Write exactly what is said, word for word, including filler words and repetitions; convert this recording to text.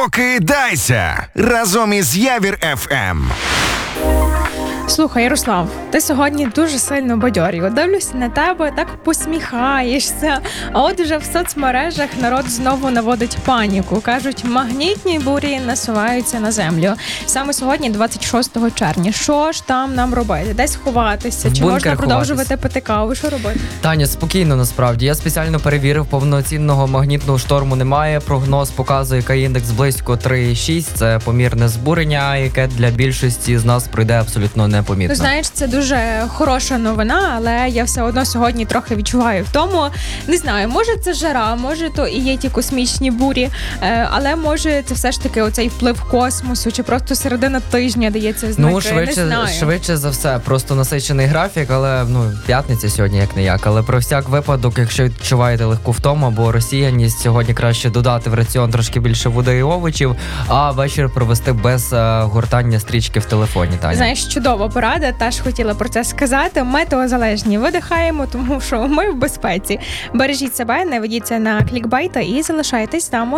Прокидайся разом із Явір еф ем. Слухай, Ярослав, ти сьогодні дуже сильно бадьорий. От дивлюся на тебе, так посміхаєшся. А от уже в соцмережах народ знову наводить паніку. Кажуть, магнітні бурі насуваються на землю. Саме сьогодні, двадцять шостого червня. Що ж там нам робити? Десь ховатися? Чи можна продовжувати пити каву? Що робити? Таня, спокійно насправді. Я спеціально перевірив, повноцінного магнітного шторму немає. Прогноз показує К-індекс близько три цілих шість. Це помірне збурення, яке для більшості з нас пройде абсолютно не. Помітно. Ну, знаєш, це дуже хороша новина, але я все одно сьогодні трохи відчуваю в тому, не знаю, може це жара, може то і є ті космічні бурі, але може це все ж таки оцей вплив космосу, чи просто середина тижня дається знаки, ну, швидше, не знаю. швидше за все, просто насичений графік, але, ну, п'ятниця сьогодні як не як, але про всяк випадок, якщо відчуваєте легку втому або розсіяність, сьогодні краще додати в раціон трошки більше води і овочів, а вечір провести без а, гортання стрічки в телефоні, Таня. Знаєш, чудово порада, теж хотіла про це сказати. Метеозалежні видихаємо, тому що ми в безпеці. Бережіть себе, не ведіться на клікбейти і залишайтесь там.